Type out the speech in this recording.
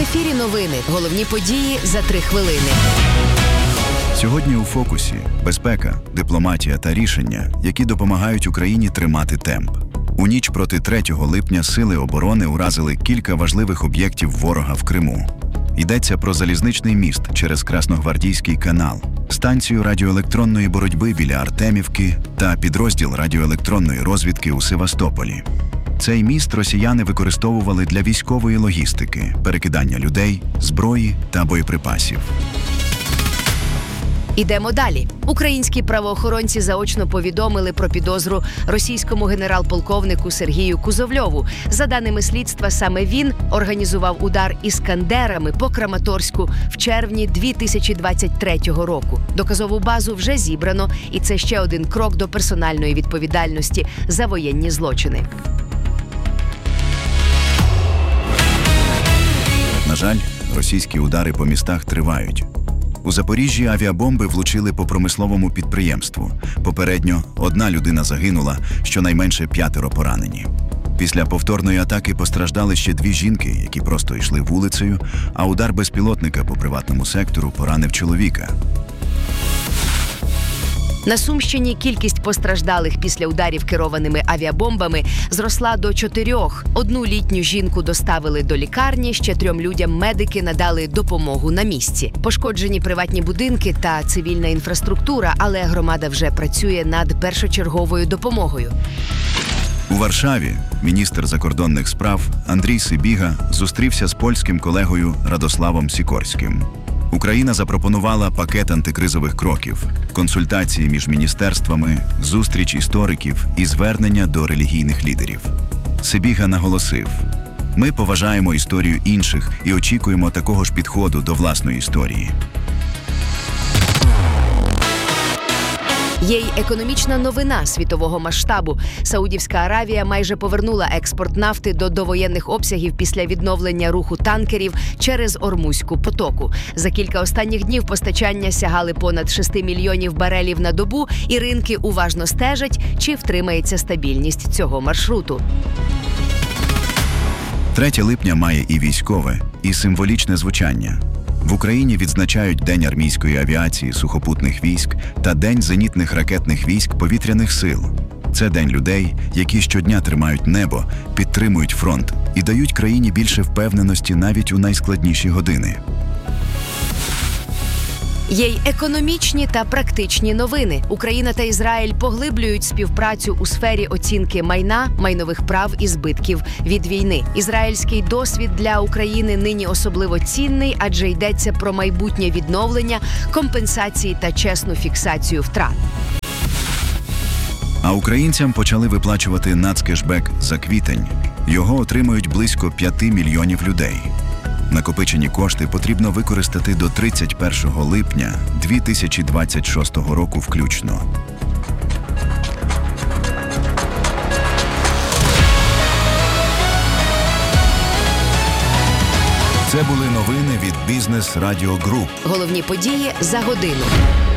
ефірі новини. Головні події за 3 хвилини. Сьогодні у фокусі – безпека, дипломатія та рішення, які допомагають Україні тримати темп. У ніч проти 3 липня Сили оборони уразили кілька важливих об'єктів ворога в Криму. Йдеться про залізничний міст через Красногвардійський канал, станцію радіоелектронної боротьби біля Артемівки та підрозділ радіоелектронної розвідки у Севастополі. Цей міст росіяни використовували для військової логістики, перекидання людей, зброї та боєприпасів. Ідемо далі. Українські правоохоронці заочно повідомили про підозру російському генерал-полковнику Сергію Кузовльову. За даними слідства, саме він організував удар іскандерами по Краматорську в червні 2023 року. Доказову базу вже зібрано, і це ще один крок до персональної відповідальності за воєнні злочини. На жаль, російські удари по містах тривають. У Запоріжжі авіабомби влучили по промисловому підприємству. Попередньо 1 людина загинула, щонайменше 5 поранені. Після повторної атаки постраждали ще 2 жінки, які просто йшли вулицею, а удар безпілотника по приватному сектору поранив чоловіка. На Сумщині кількість постраждалих після ударів керованими авіабомбами зросла до 4. 1 літню жінку доставили до лікарні, ще 3 людям медики надали допомогу на місці. Пошкоджені приватні будинки та цивільна інфраструктура, але громада вже працює над першочерговою допомогою. У Варшаві міністр закордонних справ Андрій Сибіга зустрівся з польським колегою Радославом Сікорським. Україна запропонувала пакет антикризових кроків, консультації між міністерствами, зустріч істориків і звернення до релігійних лідерів. Сибіга наголосив: «Ми поважаємо історію інших і очікуємо такого ж підходу до власної історії». Є й економічна новина світового масштабу. Саудівська Аравія майже повернула експорт нафти до довоєнних обсягів після відновлення руху танкерів через Ормузьку протоку. За кілька останніх днів постачання сягали понад 6 мільйонів барелів на добу, і ринки уважно стежать, чи втримається стабільність цього маршруту. 3 липня має і військове, і символічне звучання. В Україні відзначають День армійської авіації, сухопутних військ та День зенітних ракетних військ повітряних сил. Це день людей, які щодня тримають небо, підтримують фронт і дають країні більше впевненості навіть у найскладніші години. Є й економічні та практичні новини. Україна та Ізраїль поглиблюють співпрацю у сфері оцінки майна, майнових прав і збитків від війни. Ізраїльський досвід для України нині особливо цінний, адже йдеться про майбутнє відновлення, компенсації та чесну фіксацію втрат. А українцям почали виплачувати нацкешбек за квітень. Його отримують близько 5 мільйонів людей. Накопичені кошти потрібно використати до 31 липня 2026 року включно. Це були новини від Бізнес Радіо Груп. Головні події за годину.